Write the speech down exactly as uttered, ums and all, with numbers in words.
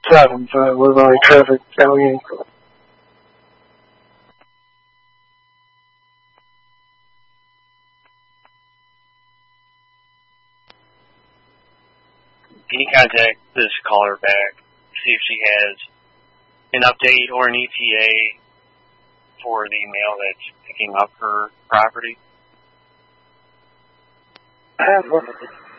seven, so it was only traffic going in. Can you contact this caller back, see if she has an update or an E T A for the mail that's picking up her property? I have one.